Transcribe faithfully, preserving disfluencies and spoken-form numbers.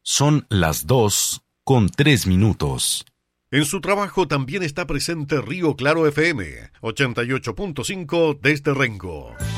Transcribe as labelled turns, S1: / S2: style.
S1: Son las dos con tres minutos.
S2: En su trabajo también está presente Río Claro F M, ochenta y ocho punto cinco desde Rengo.